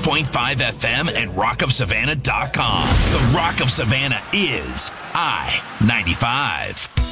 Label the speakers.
Speaker 1: 96.5 FM and rockofsavannah.com. The Rock of Savannah is I-95.